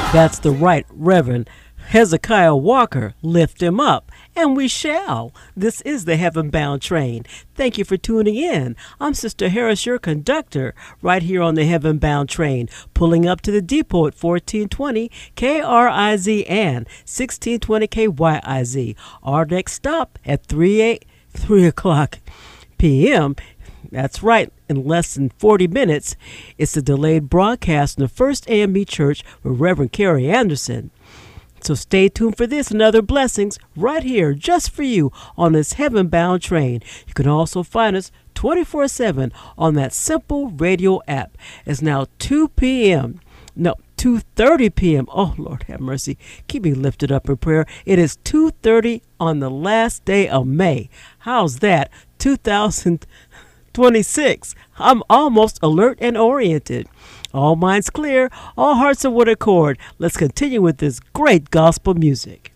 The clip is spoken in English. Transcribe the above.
That's the right Reverend Hezekiah Walker. Lift him up, and we shall. This is the Heaven Bound Train. Thank you for tuning in. I'm Sister Harris, your conductor, right here on the Heaven Bound Train, pulling up to the depot at 1420 KRIZ and 1620 KYIZ. Our next stop at 3 o'clock p.m. That's right, in less than 40 minutes, it's a delayed broadcast in the First AME Church with Reverend Carrie Anderson. So stay tuned for this and other blessings right here just for you on this heaven-bound train. You can also find us 24/7 on that simple radio app. It's now 2 p.m. No, 2:30 p.m. Oh, Lord have mercy. Keep me lifted up in prayer. It is 2:30 on the last day of May. How's that? 2026. I'm almost alert and oriented. All minds clear, all hearts are with accord. Let's continue with this great gospel music.